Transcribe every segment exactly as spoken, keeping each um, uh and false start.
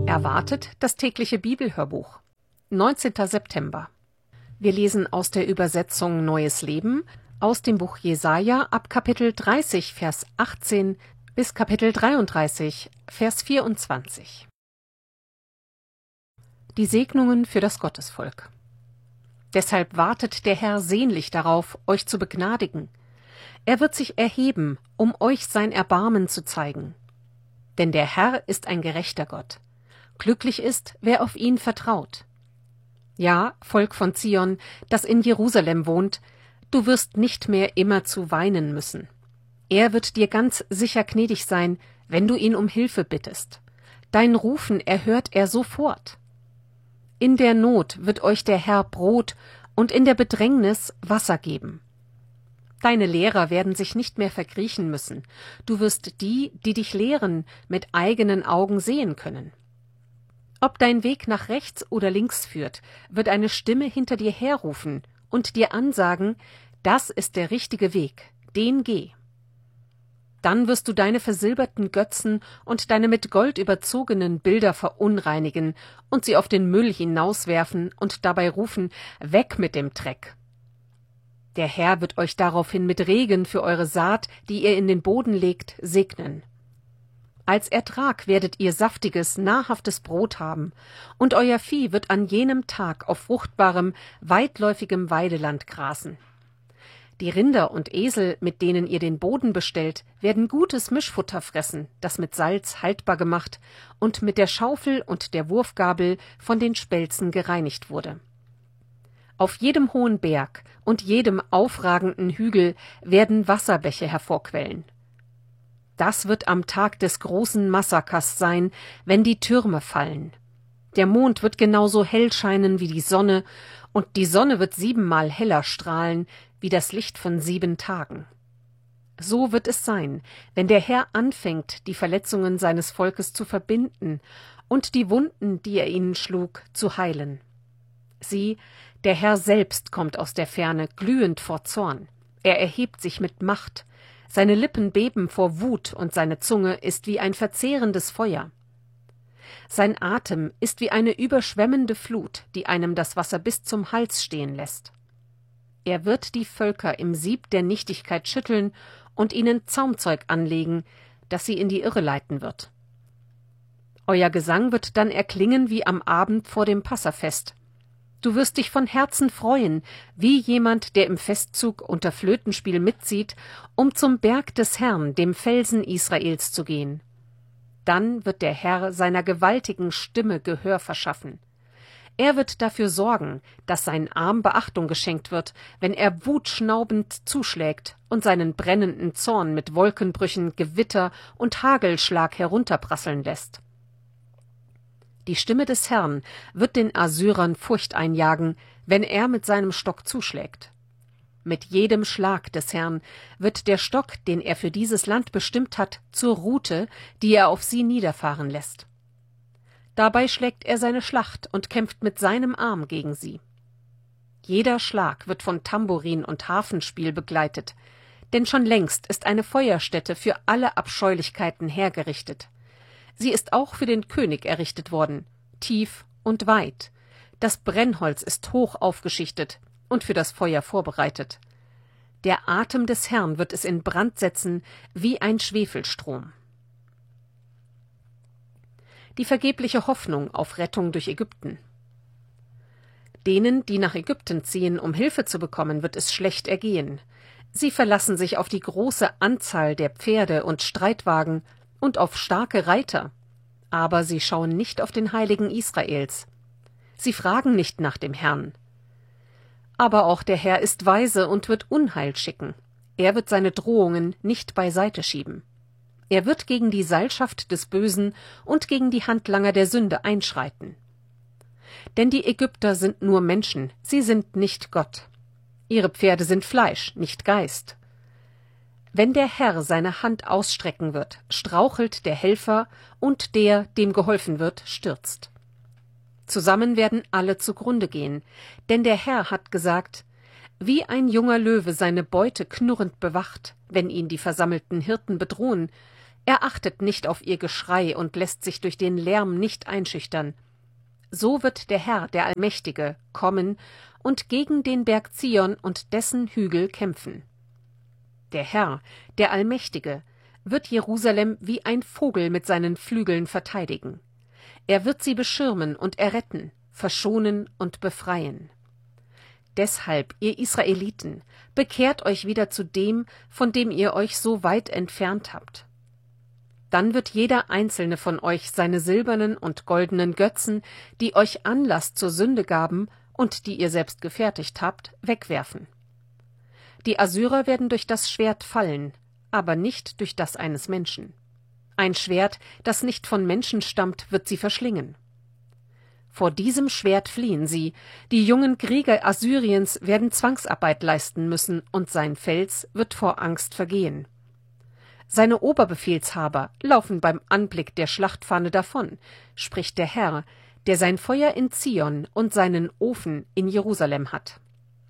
Erwartet das tägliche Bibelhörbuch. neunzehnter September. Wir lesen aus der Übersetzung Neues Leben aus dem Buch Jesaja ab Kapitel dreißig, Vers achtzehn bis Kapitel dreiunddreißig, Vers vierundzwanzig. Die Segnungen für das Gottesvolk. Deshalb wartet der Herr sehnlich darauf, euch zu begnadigen. Er wird sich erheben, um euch sein Erbarmen zu zeigen. Denn der Herr ist ein gerechter Gott. Glücklich ist, wer auf ihn vertraut. Ja, Volk von Zion, das in Jerusalem wohnt, du wirst nicht mehr immerzu weinen müssen. Er wird dir ganz sicher gnädig sein, wenn du ihn um Hilfe bittest. Dein Rufen erhört er sofort. In der Not wird euch der Herr Brot und in der Bedrängnis Wasser geben. Deine Lehrer werden sich nicht mehr verkriechen müssen. Du wirst die, die dich lehren, mit eigenen Augen sehen können. Ob dein Weg nach rechts oder links führt, wird eine Stimme hinter dir herrufen und dir ansagen, das ist der richtige Weg, den geh. Dann wirst du deine versilberten Götzen und deine mit Gold überzogenen Bilder verunreinigen und sie auf den Müll hinauswerfen und dabei rufen, weg mit dem Dreck. Der Herr wird euch daraufhin mit Regen für eure Saat, die ihr in den Boden legt, segnen. Als Ertrag werdet ihr saftiges, nahrhaftes Brot haben, und euer Vieh wird an jenem Tag auf fruchtbarem, weitläufigem Weideland grasen. Die Rinder und Esel, mit denen ihr den Boden bestellt, werden gutes Mischfutter fressen, das mit Salz haltbar gemacht und mit der Schaufel und der Wurfgabel von den Spelzen gereinigt wurde. Auf jedem hohen Berg und jedem aufragenden Hügel werden Wasserbäche hervorquellen. Das wird am Tag des großen Massakers sein, wenn die Türme fallen. Der Mond wird genauso hell scheinen wie die Sonne, und die Sonne wird siebenmal heller strahlen wie das Licht von sieben Tagen. So wird es sein, wenn der Herr anfängt, die Verletzungen seines Volkes zu verbinden und die Wunden, die er ihnen schlug, zu heilen. Sieh, der Herr selbst kommt aus der Ferne, glühend vor Zorn. Er erhebt sich mit Macht. Seine Lippen beben vor Wut und seine Zunge ist wie ein verzehrendes Feuer. Sein Atem ist wie eine überschwemmende Flut, die einem das Wasser bis zum Hals stehen lässt. Er wird die Völker im Sieb der Nichtigkeit schütteln und ihnen Zaumzeug anlegen, das sie in die Irre leiten wird. Euer Gesang wird dann erklingen wie am Abend vor dem Passafest. Du wirst dich von Herzen freuen, wie jemand, der im Festzug unter Flötenspiel mitzieht, um zum Berg des Herrn, dem Felsen Israels, zu gehen. Dann wird der Herr seiner gewaltigen Stimme Gehör verschaffen. Er wird dafür sorgen, dass sein Arm Beachtung geschenkt wird, wenn er wutschnaubend zuschlägt und seinen brennenden Zorn mit Wolkenbrüchen, Gewitter und Hagelschlag herunterprasseln lässt. Die Stimme des Herrn wird den Assyrern Furcht einjagen, wenn er mit seinem Stock zuschlägt. Mit jedem Schlag des Herrn wird der Stock, den er für dieses Land bestimmt hat, zur Rute, die er auf sie niederfahren lässt. Dabei schlägt er seine Schlacht und kämpft mit seinem Arm gegen sie. Jeder Schlag wird von Tambourin und Harfenspiel begleitet, denn schon längst ist eine Feuerstätte für alle Abscheulichkeiten hergerichtet. Sie ist auch für den König errichtet worden, tief und weit. Das Brennholz ist hoch aufgeschichtet und für das Feuer vorbereitet. Der Atem des Herrn wird es in Brand setzen wie ein Schwefelstrom. Die vergebliche Hoffnung auf Rettung durch Ägypten. Denen, die nach Ägypten ziehen, um Hilfe zu bekommen, wird es schlecht ergehen. Sie verlassen sich auf die große Anzahl der Pferde und Streitwagen und auf starke Reiter, aber sie schauen nicht auf den Heiligen Israels. Sie fragen nicht nach dem Herrn. Aber auch der Herr ist weise und wird Unheil schicken. Er wird seine Drohungen nicht beiseite schieben. Er wird gegen die Seilschaft des Bösen und gegen die Handlanger der Sünde einschreiten. Denn die Ägypter sind nur Menschen, sie sind nicht Gott. Ihre Pferde sind Fleisch, nicht Geist. Wenn der Herr seine Hand ausstrecken wird, strauchelt der Helfer, und der, dem geholfen wird, stürzt. Zusammen werden alle zugrunde gehen, denn der Herr hat gesagt, wie ein junger Löwe seine Beute knurrend bewacht, wenn ihn die versammelten Hirten bedrohen, Er achtet nicht auf ihr Geschrei und lässt sich durch den Lärm nicht einschüchtern. So wird der Herr, der Allmächtige, kommen und gegen den Berg Zion und dessen Hügel kämpfen. Der Herr, der Allmächtige, wird Jerusalem wie ein Vogel mit seinen Flügeln verteidigen. Er wird sie beschirmen und erretten, verschonen und befreien. Deshalb, ihr Israeliten, bekehrt euch wieder zu dem, von dem ihr euch so weit entfernt habt. Dann wird jeder einzelne von euch seine silbernen und goldenen Götzen, die euch Anlass zur Sünde gaben und die ihr selbst gefertigt habt, wegwerfen. Die Assyrer werden durch das Schwert fallen, aber nicht durch das eines Menschen. Ein Schwert, das nicht von Menschen stammt, wird sie verschlingen. Vor diesem Schwert fliehen sie, die jungen Krieger Assyriens werden Zwangsarbeit leisten müssen, und sein Fels wird vor Angst vergehen. Seine Oberbefehlshaber laufen beim Anblick der Schlachtfahne davon, spricht der Herr, der sein Feuer in Zion und seinen Ofen in Jerusalem hat.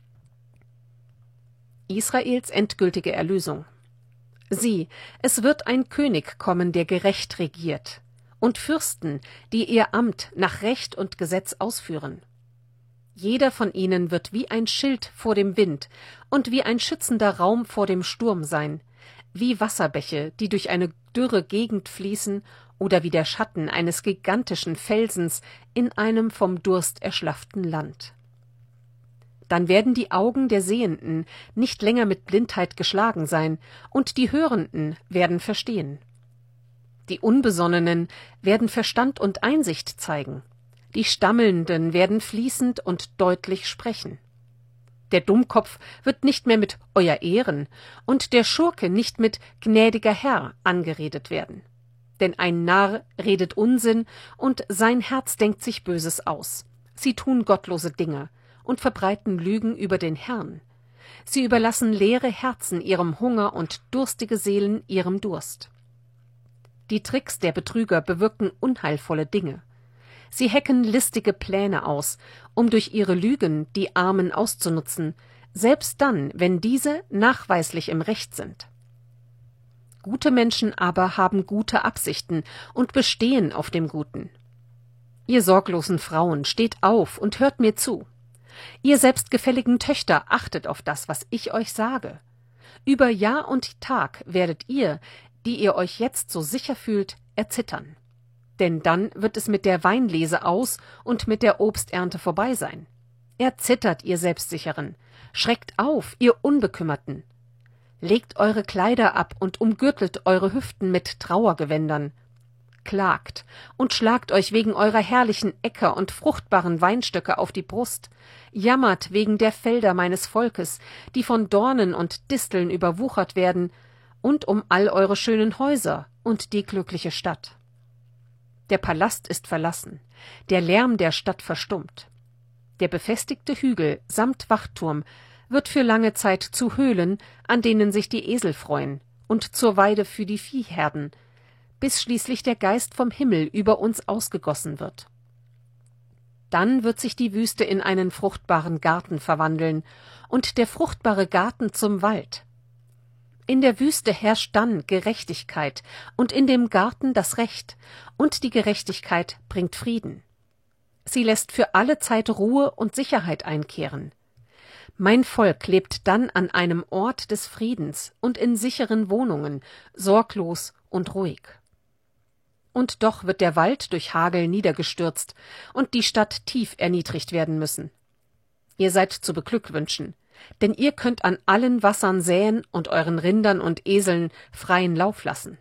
Israels endgültige Erlösung. Sieh, es wird ein König kommen, der gerecht regiert, und Fürsten, die ihr Amt nach Recht und Gesetz ausführen. Jeder von ihnen wird wie ein Schild vor dem Wind und wie ein schützender Raum vor dem Sturm sein, wie Wasserbäche, die durch eine dürre Gegend fließen, oder wie der Schatten eines gigantischen Felsens in einem vom Durst erschlafften Land. Dann werden die Augen der Sehenden nicht länger mit Blindheit geschlagen sein, und die Hörenden werden verstehen. Die Unbesonnenen werden Verstand und Einsicht zeigen, die Stammelnden werden fließend und deutlich sprechen. Der Dummkopf wird nicht mehr mit Euer Ehren und der Schurke nicht mit gnädiger Herr angeredet werden. Denn ein Narr redet Unsinn und sein Herz denkt sich Böses aus. Sie tun gottlose Dinge und verbreiten Lügen über den Herrn. Sie überlassen leere Herzen ihrem Hunger und durstige Seelen ihrem Durst. Die Tricks der Betrüger bewirken unheilvolle Dinge. Sie hecken listige Pläne aus, um durch ihre Lügen die Armen auszunutzen, selbst dann, wenn diese nachweislich im Recht sind. Gute Menschen aber haben gute Absichten und bestehen auf dem Guten. Ihr sorglosen Frauen, steht auf und hört mir zu. Ihr selbstgefälligen Töchter, achtet auf das, was ich euch sage. Über Jahr und Tag werdet ihr, die ihr euch jetzt so sicher fühlt, erzittern. Denn dann wird es mit der Weinlese aus und mit der Obsternte vorbei sein. Erzittert, ihr Selbstsicheren, schreckt auf, ihr Unbekümmerten. Legt eure Kleider ab und umgürtelt eure Hüften mit Trauergewändern. Klagt und schlagt euch wegen eurer herrlichen Äcker und fruchtbaren Weinstöcke auf die Brust, jammert wegen der Felder meines Volkes, die von Dornen und Disteln überwuchert werden, und um all eure schönen Häuser und die glückliche Stadt. Der Palast ist verlassen, der Lärm der Stadt verstummt. Der befestigte Hügel samt Wachturm wird für lange Zeit zu Höhlen, an denen sich die Esel freuen, und zur Weide für die Viehherden, bis schließlich der Geist vom Himmel über uns ausgegossen wird. Dann wird sich die Wüste in einen fruchtbaren Garten verwandeln und der fruchtbare Garten zum Wald. In der Wüste herrscht dann Gerechtigkeit und in dem Garten das Recht, und die Gerechtigkeit bringt Frieden. Sie lässt für alle Zeit Ruhe und Sicherheit einkehren. Mein Volk lebt dann an einem Ort des Friedens und in sicheren Wohnungen, sorglos und ruhig. Und doch wird der Wald durch Hagel niedergestürzt und die Stadt tief erniedrigt werden müssen. Ihr seid zu beglückwünschen, denn ihr könnt an allen Wassern säen und euren Rindern und Eseln freien Lauf lassen.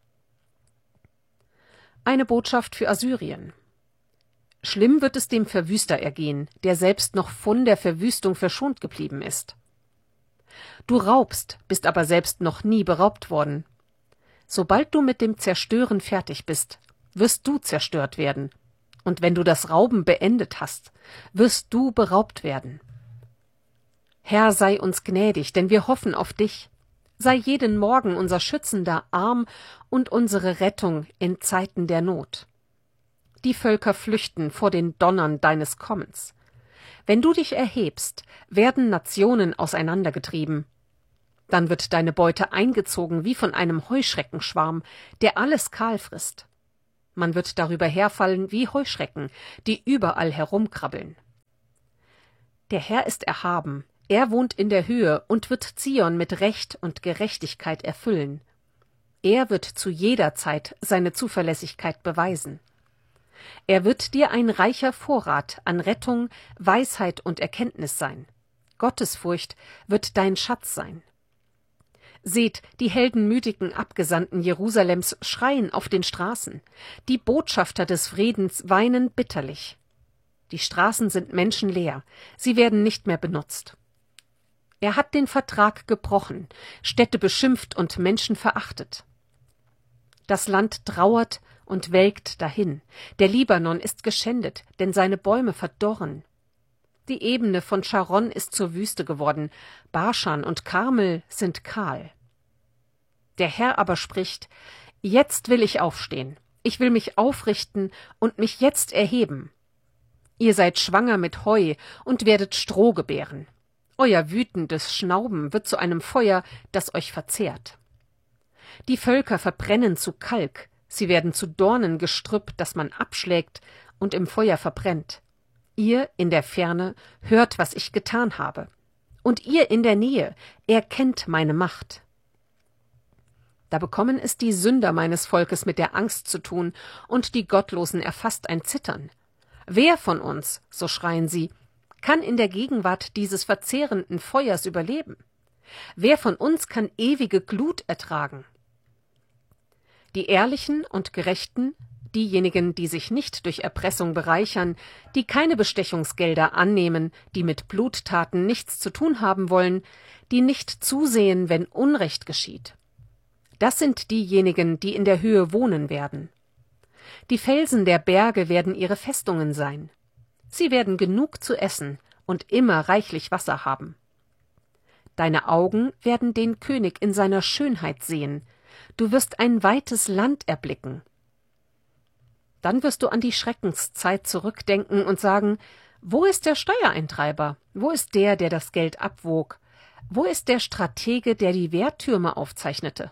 Eine Botschaft für Assyrien. Schlimm wird es dem Verwüster ergehen, der selbst noch von der Verwüstung verschont geblieben ist. Du raubst, bist aber selbst noch nie beraubt worden. Sobald du mit dem Zerstören fertig bist, wirst du zerstört werden. Und wenn du das Rauben beendet hast, wirst du beraubt werden. Herr, sei uns gnädig, denn wir hoffen auf dich. Sei jeden Morgen unser schützender Arm und unsere Rettung in Zeiten der Not. Die Völker flüchten vor den Donnern deines Kommens. Wenn du dich erhebst, werden Nationen auseinandergetrieben. Dann wird deine Beute eingezogen wie von einem Heuschreckenschwarm, der alles kahl frisst. Man wird darüber herfallen wie Heuschrecken, die überall herumkrabbeln. Der Herr ist erhaben, er wohnt in der Höhe und wird Zion mit Recht und Gerechtigkeit erfüllen. Er wird zu jeder Zeit seine Zuverlässigkeit beweisen. Er wird dir ein reicher Vorrat an Rettung, Weisheit und Erkenntnis sein. Gottesfurcht wird dein Schatz sein. Seht, die heldenmütigen Abgesandten Jerusalems schreien auf den Straßen. Die Botschafter des Friedens weinen bitterlich. Die Straßen sind menschenleer, sie werden nicht mehr benutzt. Er hat den Vertrag gebrochen, Städte beschimpft und Menschen verachtet. Das Land trauert und welkt dahin. Der Libanon ist geschändet, denn seine Bäume verdorren. Die Ebene von Scharon ist zur Wüste geworden, Baschan und Karmel sind kahl. Der Herr aber spricht: Jetzt will ich aufstehen, ich will mich aufrichten und mich jetzt erheben. Ihr seid schwanger mit Heu und werdet Stroh gebären. Euer wütendes Schnauben wird zu einem Feuer, das euch verzehrt. Die Völker verbrennen zu Kalk, sie werden zu Dornengestrüpp, das man abschlägt und im Feuer verbrennt. Ihr in der Ferne hört, was ich getan habe. Und ihr in der Nähe erkennt meine Macht. Da bekommen es die Sünder meines Volkes mit der Angst zu tun, und die Gottlosen erfasst ein Zittern. Wer von uns, so schreien sie, kann in der Gegenwart dieses verzehrenden Feuers überleben? Wer von uns kann ewige Glut ertragen? Die Ehrlichen und Gerechten, diejenigen, die sich nicht durch Erpressung bereichern, die keine Bestechungsgelder annehmen, die mit Bluttaten nichts zu tun haben wollen, die nicht zusehen, wenn Unrecht geschieht. Das sind diejenigen, die in der Höhe wohnen werden. Die Felsen der Berge werden ihre Festungen sein. Sie werden genug zu essen und immer reichlich Wasser haben. Deine Augen werden den König in seiner Schönheit sehen. Du wirst ein weites Land erblicken. Dann wirst du an die Schreckenszeit zurückdenken und sagen: Wo ist der Steuereintreiber? Wo ist der, der das Geld abwog? Wo ist der Stratege, der die Wehrtürme aufzeichnete?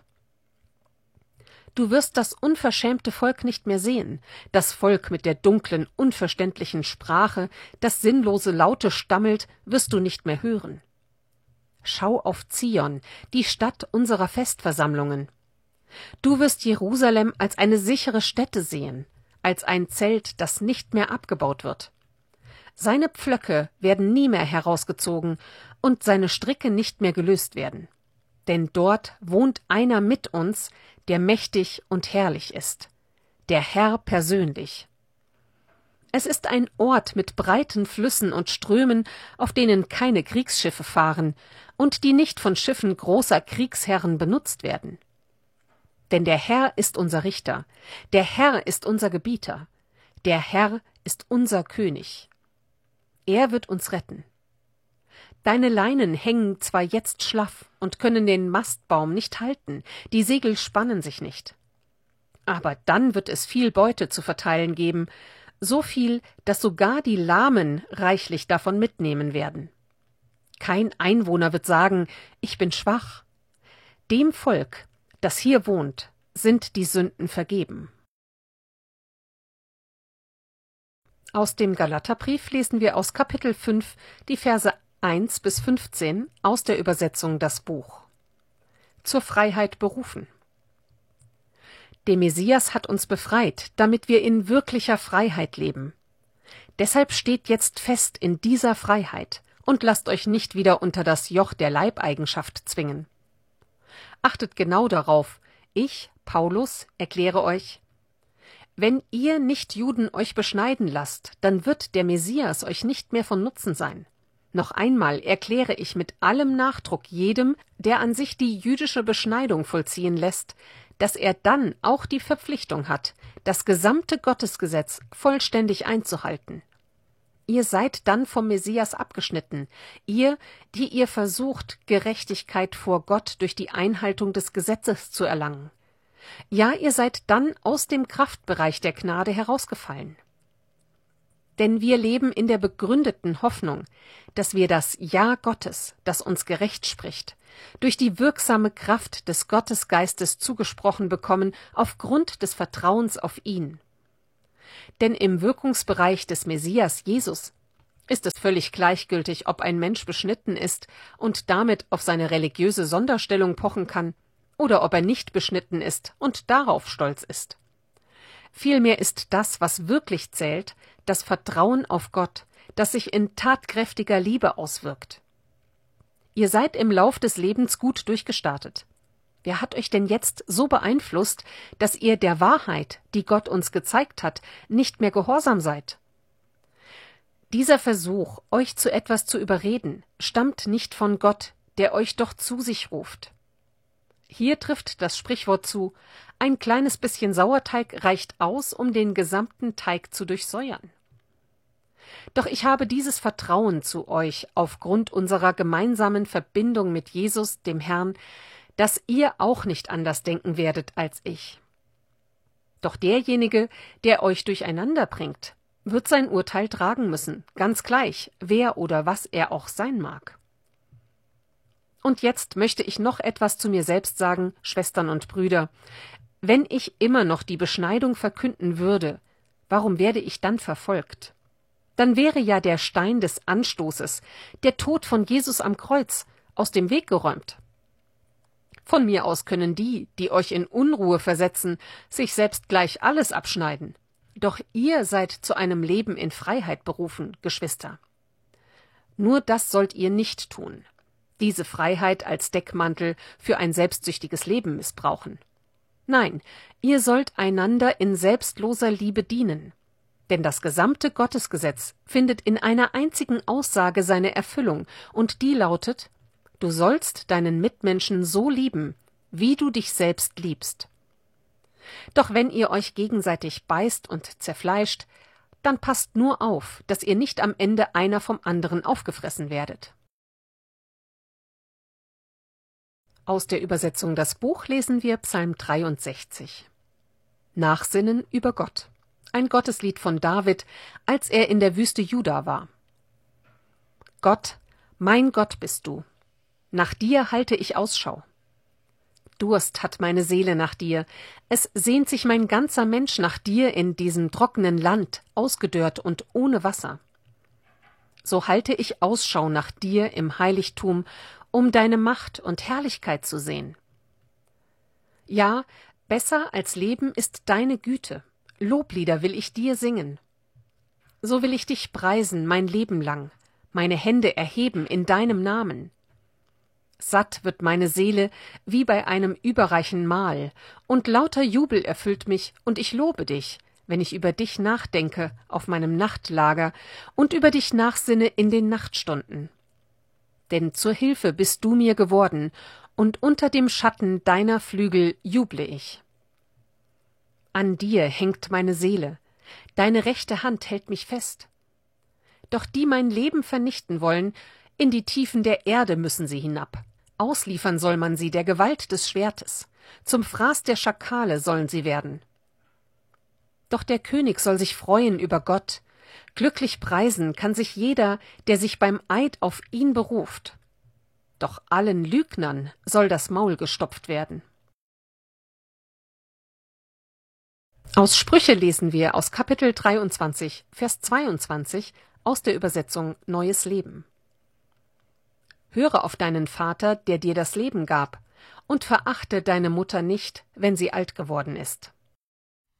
Du wirst das unverschämte Volk nicht mehr sehen, das Volk mit der dunklen, unverständlichen Sprache, das sinnlose Laute stammelt, wirst du nicht mehr hören. Schau auf Zion, die Stadt unserer Festversammlungen. Du wirst Jerusalem als eine sichere Stätte sehen, als ein Zelt, das nicht mehr abgebaut wird. Seine Pflöcke werden nie mehr herausgezogen und seine Stricke nicht mehr gelöst werden. Denn dort wohnt einer mit uns, der mächtig und herrlich ist, der Herr persönlich. Es ist ein Ort mit breiten Flüssen und Strömen, auf denen keine Kriegsschiffe fahren und die nicht von Schiffen großer Kriegsherren benutzt werden. Denn der Herr ist unser Richter, der Herr ist unser Gebieter, der Herr ist unser König. Er wird uns retten. Deine Leinen hängen zwar jetzt schlaff und können den Mastbaum nicht halten, die Segel spannen sich nicht. Aber dann wird es viel Beute zu verteilen geben, so viel, dass sogar die Lahmen reichlich davon mitnehmen werden. Kein Einwohner wird sagen: Ich bin schwach. Dem Volk, das hier wohnt, sind die Sünden vergeben. Aus dem Galaterbrief lesen wir aus Kapitel fünf die Verse eins bis fünfzehn aus der Übersetzung Das Buch. Zur Freiheit berufen. Der Messias hat uns befreit, damit wir in wirklicher Freiheit leben. Deshalb steht jetzt fest in dieser Freiheit und lasst euch nicht wieder unter das Joch der Leibeigenschaft zwingen. Achtet genau darauf, ich, Paulus, erkläre euch: Wenn ihr Nichtjuden euch beschneiden lasst, dann wird der Messias euch nicht mehr von Nutzen sein. Noch einmal erkläre ich mit allem Nachdruck jedem, der an sich die jüdische Beschneidung vollziehen lässt, dass er dann auch die Verpflichtung hat, das gesamte Gottesgesetz vollständig einzuhalten. Ihr seid dann vom Messias abgeschnitten, ihr, die ihr versucht, Gerechtigkeit vor Gott durch die Einhaltung des Gesetzes zu erlangen. Ja, ihr seid dann aus dem Kraftbereich der Gnade herausgefallen. Denn wir leben in der begründeten Hoffnung, dass wir das Ja Gottes, das uns gerecht spricht, durch die wirksame Kraft des Gottesgeistes zugesprochen bekommen, aufgrund des Vertrauens auf ihn. Denn im Wirkungsbereich des Messias Jesus ist es völlig gleichgültig, ob ein Mensch beschnitten ist und damit auf seine religiöse Sonderstellung pochen kann, oder ob er nicht beschnitten ist und darauf stolz ist. Vielmehr ist das, was wirklich zählt, das Vertrauen auf Gott, das sich in tatkräftiger Liebe auswirkt. Ihr seid im Lauf des Lebens gut durchgestartet. Wer hat euch denn jetzt so beeinflusst, dass ihr der Wahrheit, die Gott uns gezeigt hat, nicht mehr gehorsam seid? Dieser Versuch, euch zu etwas zu überreden, stammt nicht von Gott, der euch doch zu sich ruft. Hier trifft das Sprichwort zu: Ein kleines bisschen Sauerteig reicht aus, um den gesamten Teig zu durchsäuern. Doch ich habe dieses Vertrauen zu euch aufgrund unserer gemeinsamen Verbindung mit Jesus, dem Herrn, dass ihr auch nicht anders denken werdet als ich. Doch derjenige, der euch durcheinander bringt, wird sein Urteil tragen müssen, ganz gleich, wer oder was er auch sein mag. Und jetzt möchte ich noch etwas zu mir selbst sagen, Schwestern und Brüder. Wenn ich immer noch die Beschneidung verkünden würde, warum werde ich dann verfolgt? Dann wäre ja der Stein des Anstoßes, der Tod von Jesus am Kreuz, aus dem Weg geräumt. Von mir aus können die, die euch in Unruhe versetzen, sich selbst gleich alles abschneiden. Doch ihr seid zu einem Leben in Freiheit berufen, Geschwister. Nur das sollt ihr nicht tun. Diese Freiheit als Deckmantel für ein selbstsüchtiges Leben missbrauchen. Nein, ihr sollt einander in selbstloser Liebe dienen. Denn das gesamte Gottesgesetz findet in einer einzigen Aussage seine Erfüllung, und die lautet: Du sollst deinen Mitmenschen so lieben, wie du dich selbst liebst. Doch wenn ihr euch gegenseitig beißt und zerfleischt, dann passt nur auf, dass ihr nicht am Ende einer vom anderen aufgefressen werdet. Aus der Übersetzung Das Buch lesen wir Psalm dreiundsechzig. Nachsinnen über Gott. Ein Gotteslied von David, als er in der Wüste Juda war. Gott, mein Gott bist du. Nach dir halte ich Ausschau. Durst hat meine Seele nach dir. Es sehnt sich mein ganzer Mensch nach dir in diesem trockenen Land, ausgedörrt und ohne Wasser. So halte ich Ausschau nach dir im Heiligtum, um deine Macht und Herrlichkeit zu sehen. Ja, besser als Leben ist deine Güte. Loblieder will ich dir singen. So will ich dich preisen mein Leben lang, meine Hände erheben in deinem Namen. Satt wird meine Seele wie bei einem überreichen Mahl, und lauter Jubel erfüllt mich, und ich lobe dich, wenn ich über dich nachdenke auf meinem Nachtlager und über dich nachsinne in den Nachtstunden. Denn zur Hilfe bist du mir geworden, und unter dem Schatten deiner Flügel juble ich. An dir hängt meine Seele, deine rechte Hand hält mich fest. Doch die mein Leben vernichten wollen, in die Tiefen der Erde müssen sie hinab. Ausliefern soll man sie der Gewalt des Schwertes. Zum Fraß der Schakale sollen sie werden. Doch der König soll sich freuen über Gott. Glücklich preisen kann sich jeder, der sich beim Eid auf ihn beruft. Doch allen Lügnern soll das Maul gestopft werden. Aus Sprüche lesen wir aus Kapitel dreiundzwanzig, Vers zweiundzwanzig aus der Übersetzung Neues Leben. Höre auf deinen Vater, der dir das Leben gab, und verachte deine Mutter nicht, wenn sie alt geworden ist.